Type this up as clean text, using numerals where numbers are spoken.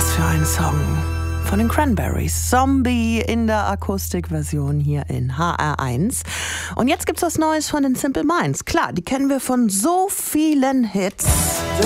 Was für ein Song von den Cranberries. Zombie in der Akustikversion hier in HR1. Und jetzt gibt's was Neues von den Simple Minds. Klar, die kennen wir von so vielen Hits.